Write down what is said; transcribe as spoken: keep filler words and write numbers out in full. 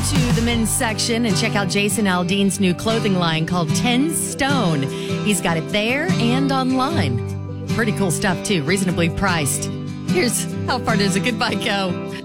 to the men's section and check out Jason Aldean's new clothing line called ten stone. He's got it there and online. Pretty cool stuff, too. Reasonably priced. Here's How Far Does a Good Bite Go?